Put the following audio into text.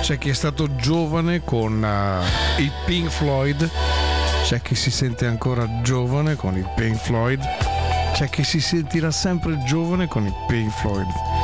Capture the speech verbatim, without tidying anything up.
C'è chi è stato giovane con uh, i Pink Floyd, c'è chi si sente ancora giovane con i Pink Floyd, c'è chi si sentirà sempre giovane con i Pink Floyd.